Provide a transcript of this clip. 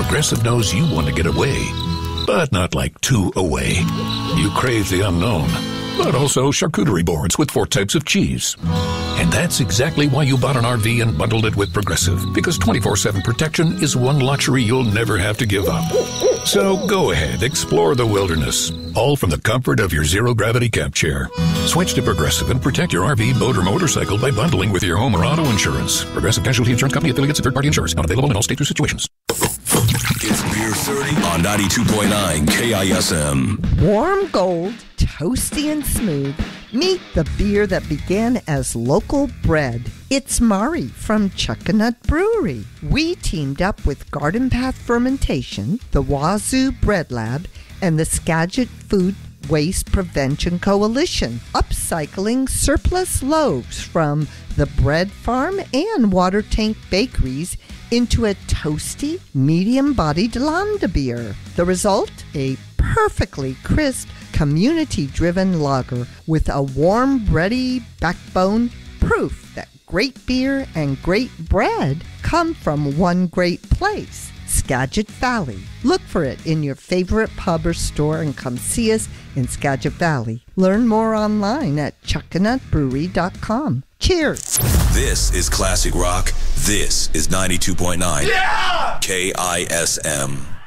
Progressive knows you want to get away, but not like too away. You crave the unknown, but also charcuterie boards with 4 types of cheese. And that's exactly why you bought an RV and bundled it with Progressive, because 24/7 protection is one luxury you'll never have to give up. So go ahead, explore the wilderness, all from the comfort of your zero-gravity camp chair. Switch to Progressive and protect your RV, boat, or motorcycle by bundling with your home or auto insurance. Progressive Casualty Insurance Company, affiliates, and third-party insurers. Not available in all states or situations. It's Beer 30 on 92.9 KISM. Warm gold, toasty and smooth. Meet the beer that began as local bread. It's Mari from Chuckanut Brewery. We teamed up with Garden Path Fermentation, the Wazoo Bread Lab, and the Skagit Food Waste Prevention Coalition, upcycling surplus loaves from the Bread Farm and Water Tank Bakeries into a toasty, medium-bodied Landa beer. The result? A perfectly crisp, community-driven lager with a warm, bready backbone, proof that great beer and great bread come from one great place, Skagit Valley. Look for it in your favorite pub or store and come see us in Skagit Valley. Learn more online at chuckanutbrewery.com. Cheers! This is classic rock. This is 92.9 KISM.